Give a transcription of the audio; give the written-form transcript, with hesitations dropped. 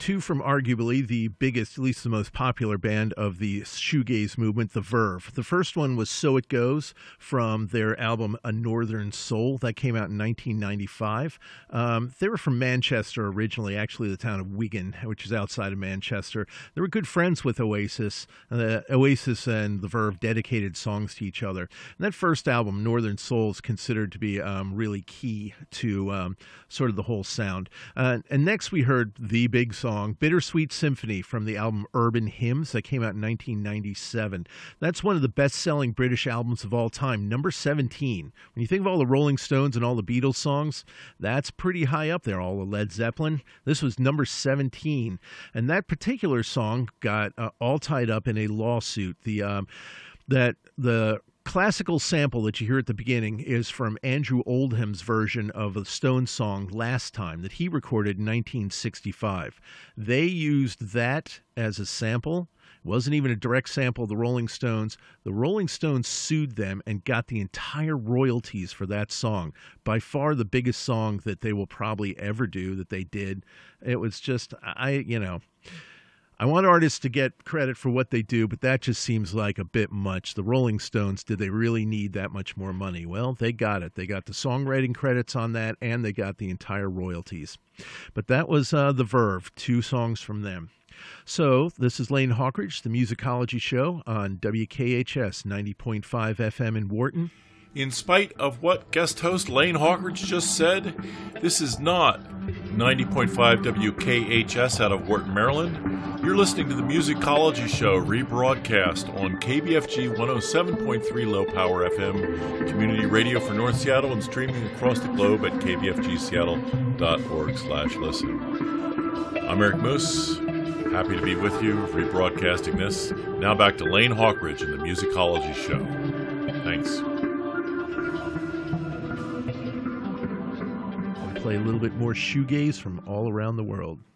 two from arguably the biggest, at least the most popular band of the shoegaze movement, The Verve. The first one was So It Goes from their album A Northern Soul. That came out in 1995. They were from Manchester originally, actually the town of Wigan, which is outside of Manchester. They were good friends with Oasis. Oasis and The Verve dedicated songs to each other. And that first album, Northern Soul, is considered to be really key to sort of the whole sound. And next we heard the big song, Bittersweet Symphony, from the album Urban Hymns that came out in 1997. That's one of the best-selling British albums of all time, number 17. When you think of all the Rolling Stones and all the Beatles songs, that's pretty high up there, all the Led Zeppelin. This was number 17. And that particular song got all tied up in a lawsuit. The classical sample that you hear at the beginning is from Andrew Oldham's version of the Stones song Last Time that he recorded in 1965. They used that as a sample. It wasn't even a direct sample of the Rolling Stones. The Rolling Stones sued them and got the entire royalties for that song. By far the biggest song that they will probably ever do that they did. It was just, I want artists to get credit for what they do, but that just seems like a bit much. The Rolling Stones, did they really need that much more money? Well, they got it. They got the songwriting credits on that, and they got the entire royalties. But that was The Verve, two songs from them. So this is Lane Hawkridge, the Musicology Show on WKHS 90.5 FM in Wharton. In spite of what guest host Lane Hawkridge just said, this is not 90.5 WKHS out of Wharton, Maryland. You're listening to the Musicology Show, rebroadcast on KBFG 107.3 Low Power FM, community radio for North Seattle, and streaming across the globe at kbfgseattle.org/listen. I'm Eric Moose. Happy to be with you, rebroadcasting this. Now back to Lane Hawkridge and the Musicology Show. Thanks. Play a little bit more shoegaze from all around the world.